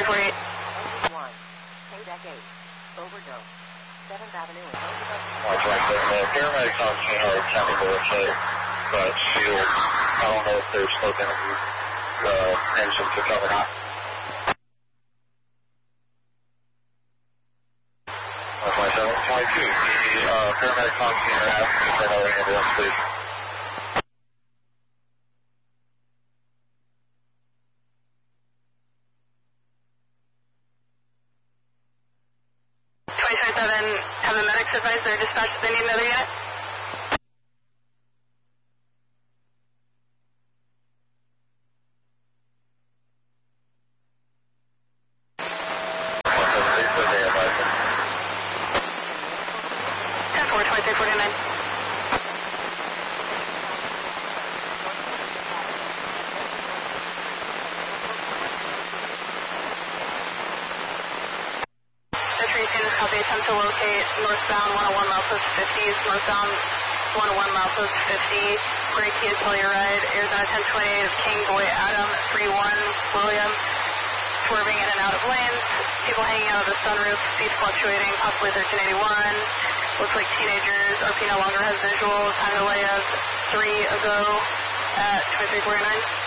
2348. 1. Payback 8. Overdose. 7th Avenue. Paramedics on scene are attempting to locate but shield. I don't know if they're smoking the engine to cover not. 2722, the paramedics on scene are asking for another ambulance, please. Have the medics advised their dispatch that they need another unit? Attempt to locate northbound 101 milepost 50s, northbound 101 milepost 50, Gray Kia Telluride, Arizona 1028 of King Boy Adam, 31 William, swerving in and out of lanes, people hanging out of the sunroof, seats fluctuating, possibly 1381, looks like teenagers, RP no longer has visual, time to lay up 3 ago at 2349.